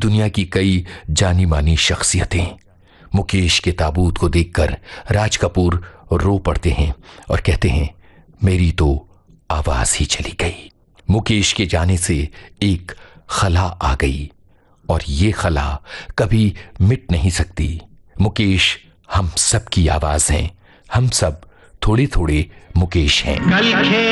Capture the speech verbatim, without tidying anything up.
दुनिया की कई जानी मानी शख्सियतें। मुकेश के ताबूत को देखकर राज कपूर रो पड़ते हैं और कहते हैं, मेरी तो आवाज ही चली गई। मुकेश के जाने से एक खला आ गई और ये खला कभी मिट नहीं सकती। मुकेश हम सब की आवाज हैं, हम सब थोड़े थोड़े मुकेश हैं।